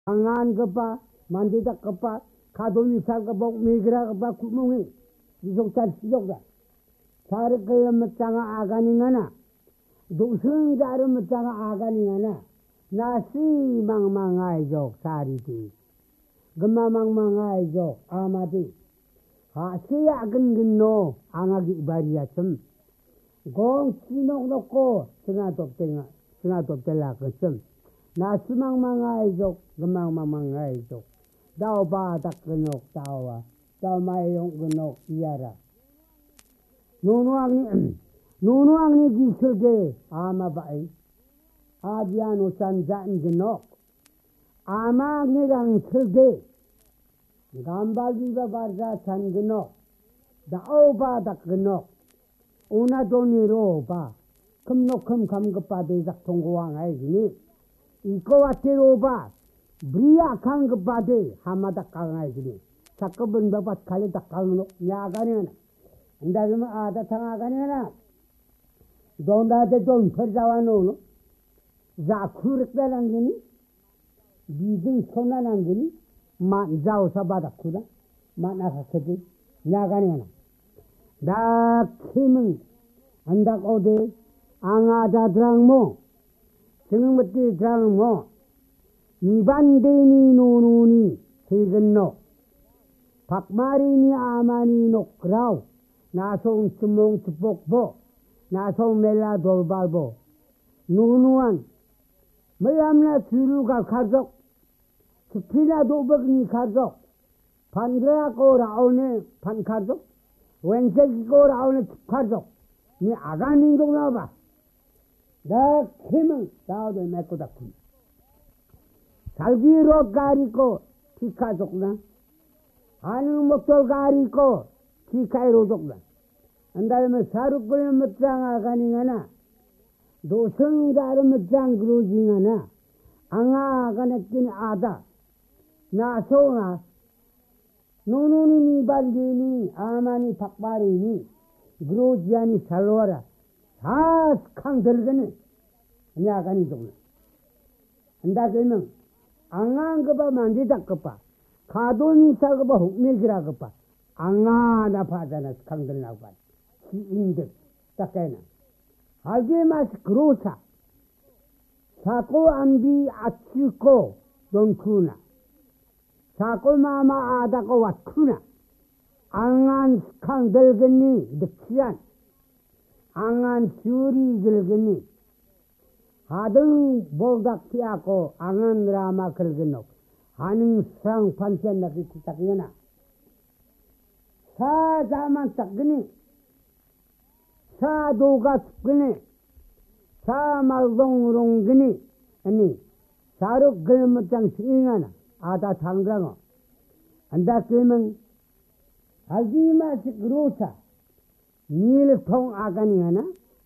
강한 것봐, 만지다 것봐, 가돌리살 것봐, 메기라 것봐, 구멍이, 이속잘 시족다. 자르 끌려 멋장아 아가닝하나, 노승자르 멋장아 아가닝하나, 나시 망망아이족 사리디, 금마망망아이족 아마디, 하시야 근근노 앙하기 이바리야 좀, 공 치녹 놓고 승하독del라 그쯤, 나시망망아이족, 금마망망아이족, 다오바 닥근옥 다오와, 다오마이용 근옥 이하라. 노노왕니 기술게 아마바이, 아비아노 산잔 근옥, 아마니랑 설게, 감발비바 바자 찬 근옥, 다오바 닥근옥, 오나도니로바, 금녹금 감급바대 작통고왕아이기니, 이거와테로바, 브리아칸 급바대 하마다 강아이기니, 작급은 바밭 칼리 닥강노, 야가니나, 인다그마 아다 탕아가니나, 돈다데 돈 퍼자와노노, 자쿠르크다랑기니, 비딩 소나랑기니, 만자오사바다쿠다, 만아카케디, 야가니나. 다 키문 안다고데 앙아다 드랑모 증응머띠 드랑모 이반데니 노노니 세근노 박마리니 아마니 녹그라우 나송 츠몽 츠복보 나송 멜라 돌발보 노노한 멀람나 주루가 가족 스피나 도박니 가족 반그라 꼬라오네 반가족 왼색이 꼬라오는 가족, 니 아가닌 거 나와봐. 나 힘은 나오도 맺고 닦군. 살기로 가리고 기가족나, 아는 목돌 가리고 기가이로 족나. 안다면 사루끌 멋장 아가닝하나, 노성가르 멋장 그루징하나, 앙아가냈긴 아다, 나소나, 노노니 발리니 아마니 박바리니 그로지아니 살로와라 다 강들거네 야간이 동네 안다그는 앙안 거봐 만지다 거봐 가돈이 사거봐 혹매기라 거봐 앙아나 파잖아 강들나고 봐 시인들 딱가이나 알게 마시 그로사 사고 안비 아치고 돈쿠나 사골마마 아다고 왔구나. 앙안 스캉 들겠니, 득시안. 앙안 슈리 들겠니. 하등 보각 피하고 앙안 라마 걸겠노. 하는 상 판천 나기 기탁이나. 사자만 닦으니. 사도가 습그니. 사말동롱그니. 아니, 사룩 글무장 시잉하나. 아다 당강어. 안다 그러면 알기마시 그로사 밀통 아가니 하나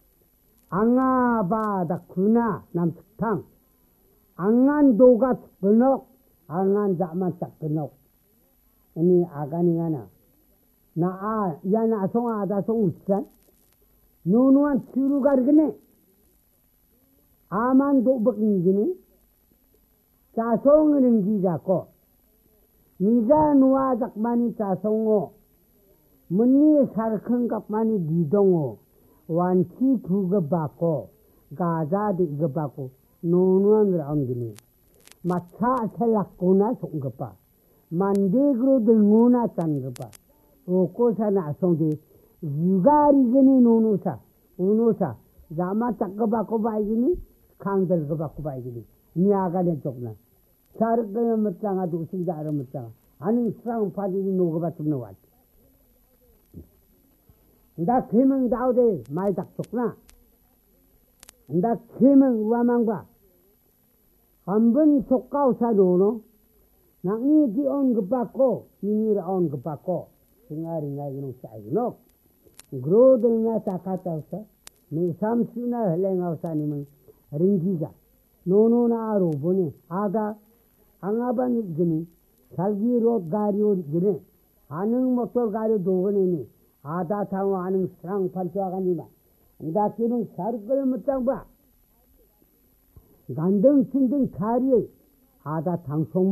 앙아바다 구나 남측탕 앙안도가 근옥 앙안자만 딱 근옥 아니 아가니 하나 나 야나 송아다 송우산 노노한 추루가르그네 아만도 먹기네 자송은 기자고 니가 누아작만이 자송오 문니 살큰갑만이 니동오 완치 부급받고 가자도 이거 받고 노노한을 엉기니 마차 셀락구나 송급바 만대그로 들무나 짠급바 오고사 나송디 유가리그니 노노사 우노사 자마 짝급받고 바이기니 강들급받고 바이기니 니아가네 쪽나 사르크는 멋장아 두승자르 멋장아 아니 수랑 파지니 노고바 죽는 왔지 나 개명 다오데 많이 닥쳤구나 나 개명 우아망과 한번 속가우사 노노 낭니 기 언급받고 이니라 언급받고 승아리나 이놈 싸이노 그로들나 사카타우사 니 삼수나 헬랭아우사님은 링기자 노노나로 보니 아다 앙아반 이기니 살기로 가리오 이기니 아능 목돌 가리오 도거니니 아다 타고 아능 사랑 판초아가니마 나 기능 사르끌 못장 봐 간등 친등 가리에 아다 당송